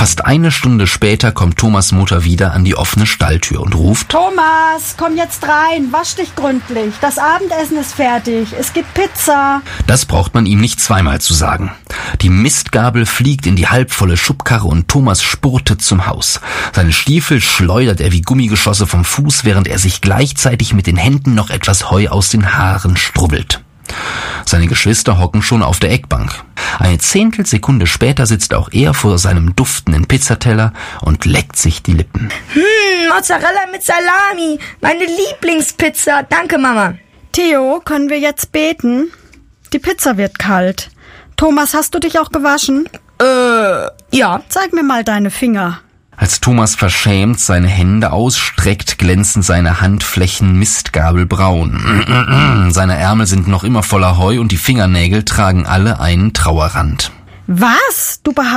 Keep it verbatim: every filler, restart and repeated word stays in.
Erst eine Stunde später kommt Thomas' Mutter wieder an die offene Stalltür und ruft: Thomas, komm jetzt rein, wasch dich gründlich. Das Abendessen ist fertig, es gibt Pizza. Das braucht man ihm nicht zweimal zu sagen. Die Mistgabel fliegt in die halbvolle Schubkarre und Thomas spurtet zum Haus. Seine Stiefel schleudert er wie Gummigeschosse vom Fuß, während er sich gleichzeitig mit den Händen noch etwas Heu aus den Haaren strubbelt. Seine Geschwister hocken schon auf der Eckbank. Eine Zehntelsekunde später sitzt auch er vor seinem duftenden Pizzateller und leckt sich die Lippen. Hm, Mozzarella mit Salami, meine Lieblingspizza. Danke, Mama. Theo, können wir jetzt beten? Die Pizza wird kalt. Thomas, hast du dich auch gewaschen? Äh, ja. Zeig mir mal deine Finger. Als Thomas verschämt seine Hände ausstreckt, glänzen seine Handflächen mistgabelbraun. Seine Ärmel sind noch immer voller Heu und die Fingernägel tragen alle einen Trauerrand. Was? Du behauptest